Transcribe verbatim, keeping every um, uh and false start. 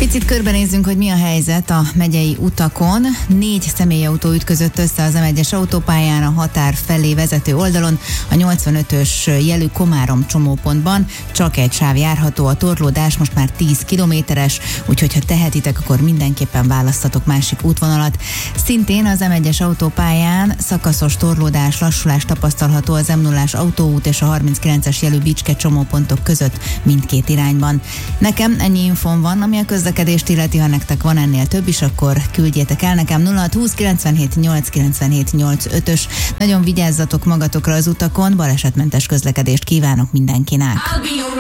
Picit körbenézzünk, hogy mi a helyzet a megyei utakon. Négy személyautó ütközött össze az em egyes autópályán a határ felé vezető oldalon. A nyolcvanötös jelű Komárom csomópontban csak egy sáv járható, a torlódás most már tíz kilométeres, úgyhogy ha tehetitek, akkor mindenképpen választatok másik útvonalat. Szintén az em egyes autópályán szakaszos torlódás, lassulás tapasztalható az em nullás autóút és a harminckilences jelű Bicske csomópontok között mindkét irányban. Nekem ennyi infom van, ami a közlekedést illeti, ha nektek van ennél több is, akkor küldjétek el nekem nulla hat húsz kilencvenhét nyolc kilencvenhét nyolc ötös. Nagyon vigyázzatok magatokra az utakon, balesetmentes közlekedést kívánok mindenkinek.